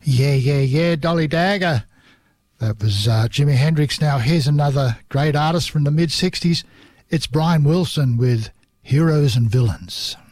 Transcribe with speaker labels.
Speaker 1: Yeah, Dolly Dagger. That was Jimi Hendrix. Now here's another great artist from the mid-60s. It's Brian Wilson with Heroes and Villains.